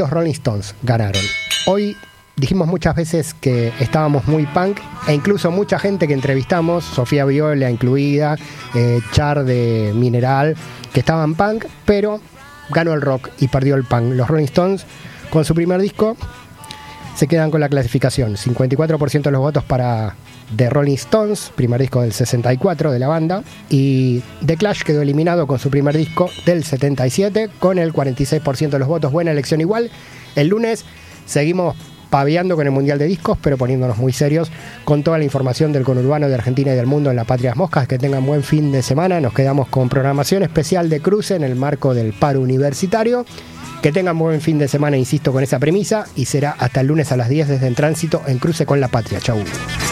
Los Rolling Stones ganaron. Hoy dijimos muchas veces que estábamos muy punk, e incluso mucha gente que entrevistamos, Sofía Viola incluida, Char de Mineral, que estaban punk, pero ganó el rock y perdió el punk. Los Rolling Stones, con su primer disco, se quedan con la clasificación. 54% de los votos para The Rolling Stones, primer disco del 64 de la banda, y The Clash quedó eliminado con su primer disco del 77 con el 46% de los votos. Buena elección igual. El lunes seguimos paviando con el Mundial de Discos, pero poniéndonos muy serios con toda la información del conurbano de Argentina y del mundo en La Patria Moscas. Que tengan buen fin de semana. Nos quedamos con programación especial de Cruce en el marco del paro universitario. Que tengan buen fin de semana, insisto, con esa premisa, y será hasta el lunes a las 10 desde En Tránsito en Cruce con La Patria. Chau.